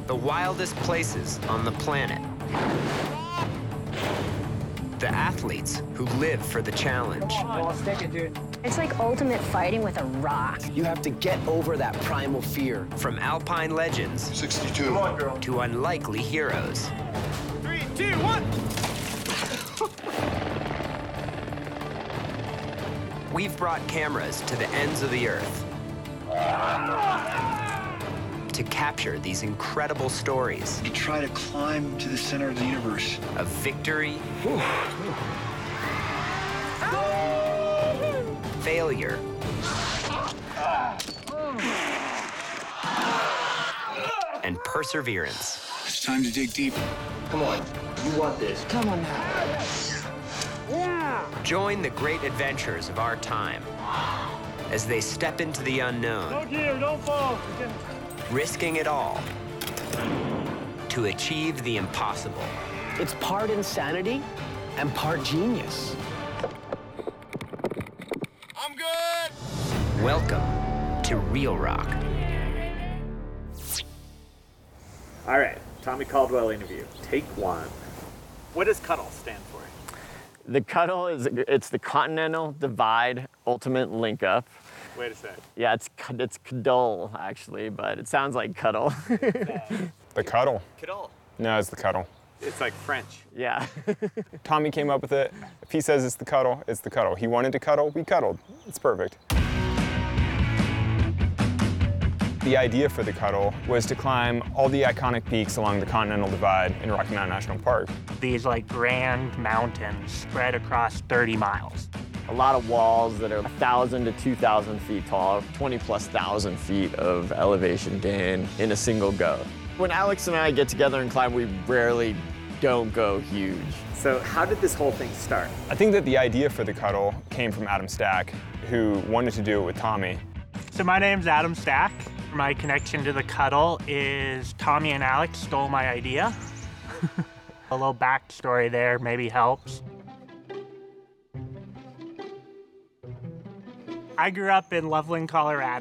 the wildest places on the planet. The athletes who live for the challenge. I'll stick it, dude. It's like ultimate fighting with a rock. You have to get over that primal fear. From alpine legends 62. Come on, girl. to unlikely heroes. 3, 2, 1. We've brought cameras to the ends of the earth to capture these incredible stories You try to climb to the center of the universe. of victory, failure, and perseverance. It's time to dig deep. Come on. You want this. Come on now. Join the great adventures of our time as they step into the unknown, Don't fall. risking it all to achieve the impossible. It's part insanity and part genius. I'm good! Welcome to Real Rock. All right, Tommy Caldwell interview. Take one. What does CUDL stand for? The CUDL it's the Continental Divide Ultimate Link Up. Wait a second. Yeah, it's CUDL actually, but it sounds like cuddle. The cuddle. CUDL. No, it's the cuddle. It's like French. Yeah. Tommy came up with it. If he says it's the cuddle, it's the cuddle. He wanted to cuddle, we cuddled. It's perfect. The idea for the cuddle was to climb all the iconic peaks along the Continental Divide in Rocky Mountain National Park. These like grand mountains spread across 30 miles. A lot of walls that are 1,000 to 2,000 feet tall, 20,000+ feet of elevation gain in a single go. When Alex and I get together and climb, we rarely don't go huge. So how did this whole thing start? I think that the idea for the cuddle came from Adam Stack, who wanted to do it with Tommy. So my name's Adam Stack. My connection to the CUDL is Tommy and Alex stole my idea. A little backstory there maybe helps. I grew up in Loveland, Colorado.